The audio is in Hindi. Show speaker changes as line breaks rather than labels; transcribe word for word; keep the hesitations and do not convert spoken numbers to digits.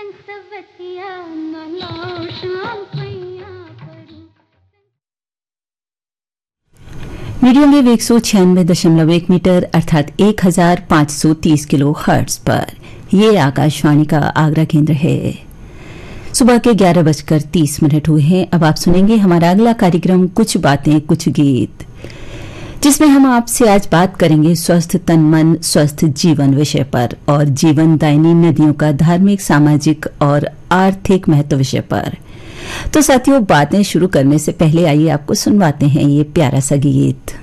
मीडियम वेव एक सौ छियानवे दशमलव एक मीटर अर्थात एक हजार पांच सौ तीस किलो हर्ट्ज पर ये आकाशवाणी का आगरा केंद्र है। सुबह के ग्यारह बजकर तीस मिनट हुए हैं। अब आप सुनेंगे हमारा अगला कार्यक्रम कुछ बातें कुछ गीत, जिसमें हम आपसे आज बात करेंगे स्वस्थ तन मन स्वस्थ जीवन विषय पर और जीवन दायिनी नदियों का धार्मिक सामाजिक और आर्थिक महत्व विषय पर। तो साथियों, बातें शुरू करने से पहले आइए आपको सुनवाते हैं ये प्यारा सा गीत।